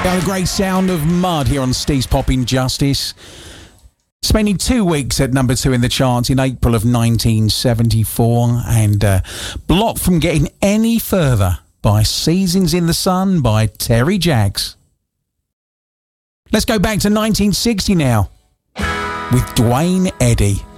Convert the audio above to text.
The great sound of Mud here on Steve's Pop Injustice. Spending 2 weeks at number 2 in the charts in April of 1974 and blocked from getting any further by Seasons in the Sun by Terry Jacks. Let's go back to 1960 now with Duane Eddy.